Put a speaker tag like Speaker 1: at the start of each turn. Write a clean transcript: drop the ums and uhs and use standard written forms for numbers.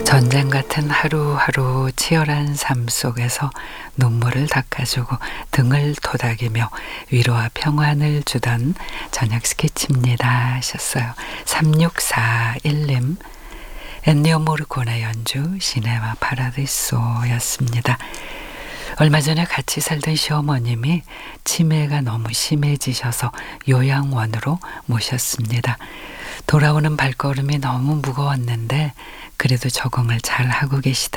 Speaker 1: 전쟁 같은 하루하루 치열한 삶 속에서 눈물을 닦아주고 등을 토닥이며 위로와 평안을 주던 저녁 스케치입니다 하셨어요. 3641님 엔니오 모르코네 연주 시네마 파라디소였습니다. 얼마 전에 같이 살던 시어머님이 치매가 너무 심해지셔서 요양원으로 모셨습니다. 돌아오는 발걸음이 너무 무거웠는데 그래도 적응을 잘 하고 계시다.